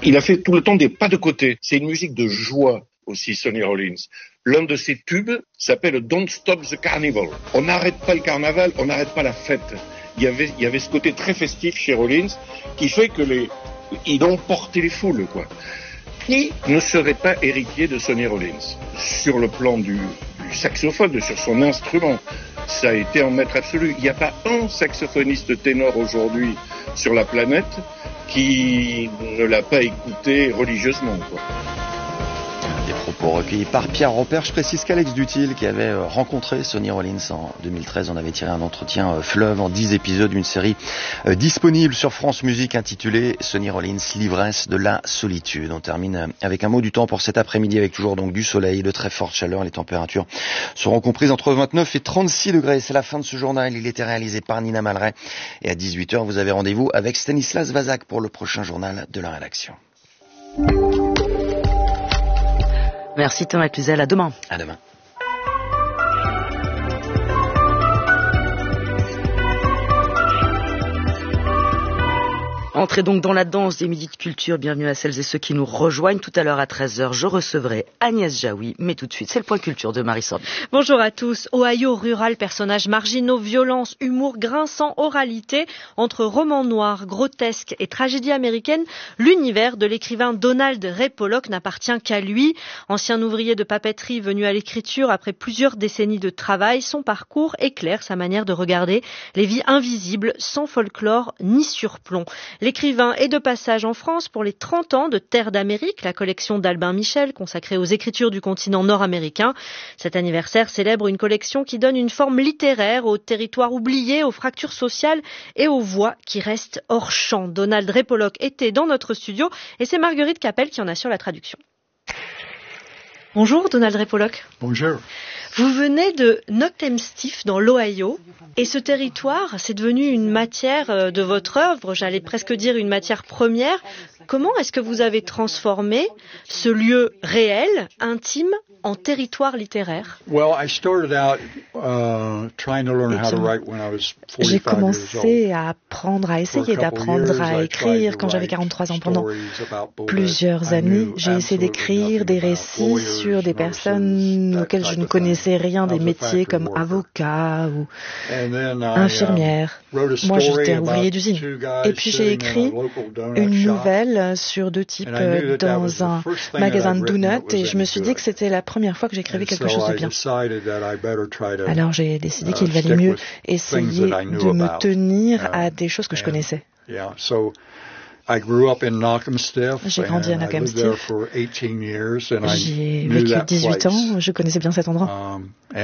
Il a fait tout le temps des pas de côté. C'est une musique de joie aussi, Sonny Rollins. L'un de ses tubes s'appelle Don't Stop the Carnival. On n'arrête pas le carnaval, on n'arrête pas la fête. Il y avait ce côté très festif chez Rollins qui fait que il emportait les foules, quoi. Qui ne serait pas héritier de Sonny Rollins sur le plan du saxophone, sur son instrument? Ça a été un maître absolu. Il n'y a pas un saxophoniste ténor aujourd'hui sur la planète qui ne l'a pas écouté religieusement, quoi. Des propos recueillis par Pierre Robert. Je précise qu'Alex Dutil, qui avait rencontré Sonny Rollins en 2013, on avait tiré un entretien fleuve en 10 épisodes d'une série disponible sur France Musique intitulée Sonny Rollins, l'ivresse de la solitude. On termine avec un mot du temps pour cet après-midi avec toujours donc du soleil, de très forte chaleur. Les températures seront comprises entre 29 et 36 degrés. C'est la fin de ce journal. Il était réalisé par Nina Malray. Et à 18h, vous avez rendez-vous avec Stanislas Vazak pour le prochain journal de la rédaction. Merci Thomas Cluzel, à demain. À demain. Entrez donc dans la danse des Midis de Culture. Bienvenue à celles et ceux qui nous rejoignent. Tout à l'heure à 13h, je recevrai Agnès Jaoui. Mais tout de suite, c'est le point culture de Marisol. Bonjour à tous. Ohio rural, personnages marginaux, violence, humour grinçant, oralité. Entre romans noirs, grotesques et tragédie américaine, l'univers de l'écrivain Donald Ray Pollock n'appartient qu'à lui. Ancien ouvrier de papeterie venu à l'écriture après plusieurs décennies de travail, son parcours éclaire sa manière de regarder les vies invisibles, sans folklore ni surplomb. L'écrivain est de passage en France pour les 30 ans de Terre d'Amérique, la collection d'Albin Michel consacrée aux écritures du continent nord-américain. Cet anniversaire célèbre une collection qui donne une forme littéraire aux territoires oubliés, aux fractures sociales et aux voix qui restent hors champ. Donald Ray Pollock était dans notre studio et c'est Marguerite Capel qui en assure la traduction. Bonjour Donald Ray Pollock. Bonjour. Vous venez de Knockemstiff dans l'Ohio et ce territoire, c'est devenu une matière de votre œuvre, j'allais presque dire une matière première. Comment est-ce que vous avez transformé ce lieu réel, intime, en territoire littéraire? J'ai commencé à apprendre, à essayer d'apprendre à écrire quand j'avais 43 ans. Pendant plusieurs années, j'ai essayé d'écrire des récits sur des personnes auxquelles je ne connaissais rien, des métiers comme avocat ou infirmière. Moi, j'étais ouvrier d'usine. Et puis j'ai écrit une nouvelle sur deux types dans un magasin de donuts et je me suis dit que c'était la première fois que j'écrivais quelque chose de bien. Alors j'ai décidé qu'il valait mieux essayer de me tenir à des choses que je connaissais. J'ai grandi à Knockemstiff. J'ai vécu 18 ans, je connaissais bien cet endroit.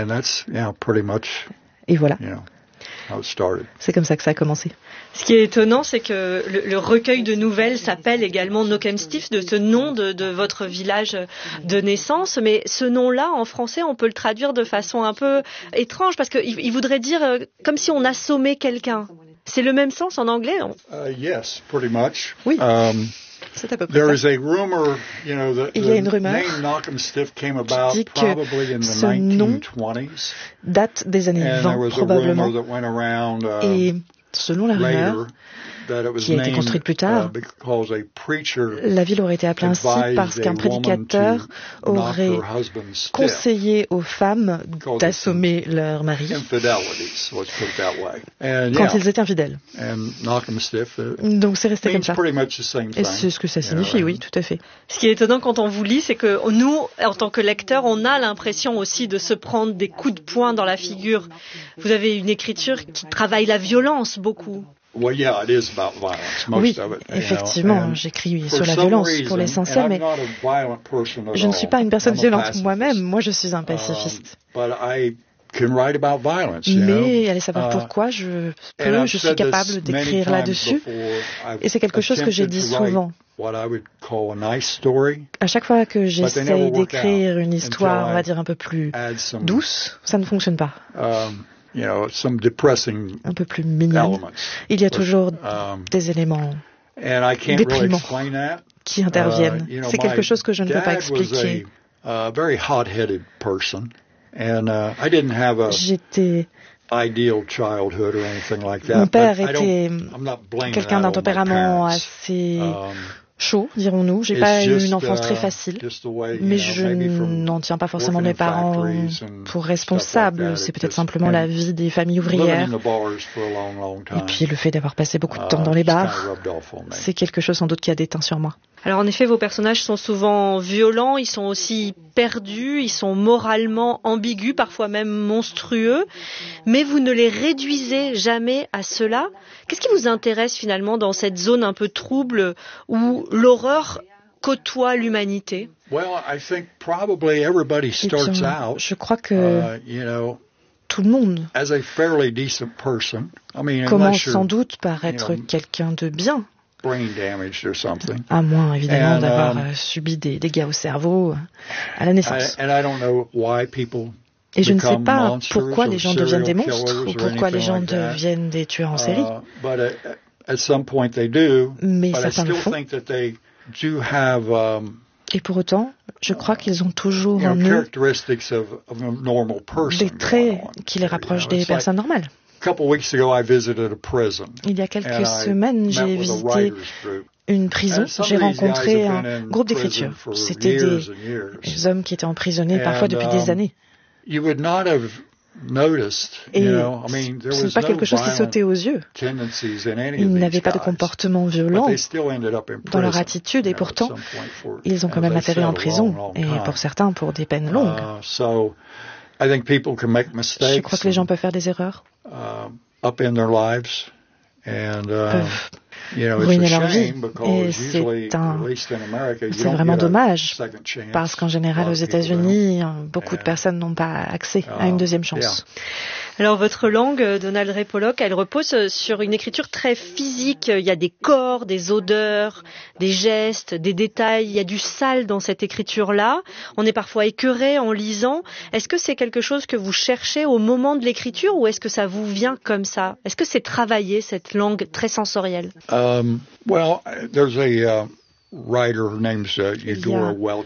Et voilà. C'est comme ça que ça a commencé. Ce qui est étonnant, c'est que le recueil de nouvelles s'appelle également Knockemstiff, de ce nom de votre village de naissance. Mais ce nom-là, en français, on peut le traduire de façon un peu étrange, parce qu'il voudrait dire comme si on assommait quelqu'un. C'est le même sens en anglais, non? Oui. C'est à peu près ça. Il y a une rumeur qui dit que ce nom date des années 20 probablement. Et selon la rumeur, qui a été construite plus tard, la ville aurait été appelée ainsi parce qu'un prédicateur aurait conseillé aux femmes d'assommer leur mari quand ils étaient infidèles. Donc c'est resté comme ça. Et c'est ce que ça signifie, oui, tout à fait. Ce qui est étonnant quand on vous lit, c'est que nous, en tant que lecteurs, on a l'impression aussi de se prendre des coups de poing dans la figure. Vous avez une écriture qui travaille la violence beaucoup. Oui, effectivement, j'écris sur la violence pour l'essentiel, mais je ne suis pas une personne violente moi-même. Moi, je suis un pacifiste. Mais allez savoir pourquoi je suis capable d'écrire là-dessus. Et c'est quelque chose que j'ai dit souvent. À chaque fois que j'essaye d'écrire une histoire, on va dire un peu plus douce, ça ne fonctionne pas. Un peu plus mignonne. Il y a toujours des éléments déprimants qui interviennent. C'est quelque chose que je ne peux pas expliquer. J'étais... Mon père était quelqu'un d'un tempérament assez chaud, dirons-nous. J'ai pas eu une enfance très facile, mais je n'en tiens pas forcément mes parents pour responsables. C'est peut-être simplement la vie des familles ouvrières. Et puis le fait d'avoir passé beaucoup de temps dans les bars, c'est quelque chose sans doute qui a déteint sur moi. Alors en effet, vos personnages sont souvent violents, ils sont aussi perdus, ils sont moralement ambigus, parfois même monstrueux, mais vous ne les réduisez jamais à cela. Qu'est-ce qui vous intéresse finalement dans cette zone un peu trouble où l'horreur côtoie l'humanité? Eh bien, je crois que tout le monde commence sans doute par être quelqu'un de bien. À moins, évidemment, d'avoir subi des dégâts au cerveau à la naissance. Et je ne sais pas pourquoi les gens deviennent des monstres ou pourquoi les gens deviennent des tueurs en série. Mais certains le font. Et pour autant, je crois qu'ils ont toujours en eux des traits qui les rapprochent des personnes normales. Il y a quelques semaines, j'ai visité une prison. J'ai rencontré un groupe d'écriture. C'était des hommes qui étaient emprisonnés parfois depuis des années. Et ce n'est pas quelque chose qui sautait aux yeux. Ils n'avaient pas de comportement violent dans leur attitude et pourtant, ils ont quand même atterri en prison et pour certains pour des peines longues. Je crois que les gens peuvent faire des erreurs. Peuvent ruiner leur vie. Et c'est vraiment dommage parce qu'en général aux États-Unis, beaucoup de personnes n'ont pas accès à une deuxième chance. Alors votre langue, Donald Ray Pollock, elle repose sur une écriture très physique. Il y a des corps, des odeurs, des gestes, des détails. Il y a du sale dans cette écriture-là. On est parfois écœuré en lisant. Est-ce que c'est quelque chose que vous cherchez au moment de l'écriture ou est-ce que ça vous vient comme ça? Est-ce que c'est travailler cette langue très sensorielle? Il y a